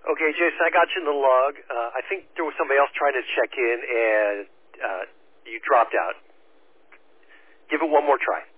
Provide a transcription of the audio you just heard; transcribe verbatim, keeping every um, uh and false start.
Okay, Jason, I got you in the log. Uh, I think there was somebody else trying to check in, and uh, you dropped out. Give it one more try.